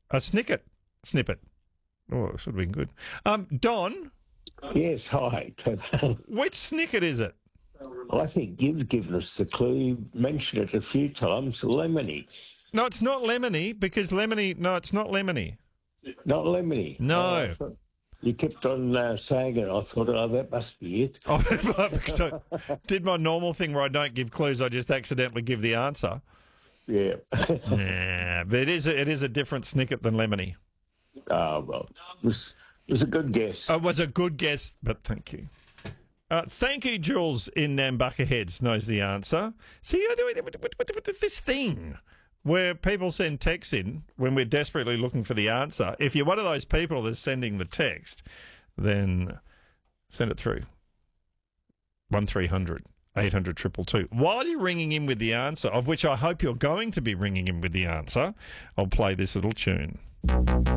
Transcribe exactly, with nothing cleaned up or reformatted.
A snicket. Snippet. Oh, it should have been good. Um, Don, Yes, hi. which snicket is it? Well, I think you've given us the clue. You mentioned it a few times. Lemony. No, it's not lemony because lemony. No, it's not lemony. Not lemony. No. Oh, I thought- you kept on uh, saying it. I thought, oh, that must be it. Oh, so did my normal thing where I don't give clues. I just accidentally give the answer. Yeah. Yeah, but it is a, it is a different snicket than lemony. Oh, well, it was, it was a good guess. It was a good guess, but thank you. Uh, thank you, Jules in Nambucca Heads knows the answer. See, this thing where people send texts in when we're desperately looking for the answer. If you're one of those people that's sending the text, then send it through. one three hundred eight hundred two two two. While you're ringing in with the answer, of which I hope you're going to be ringing in with the answer, I'll play this little tune.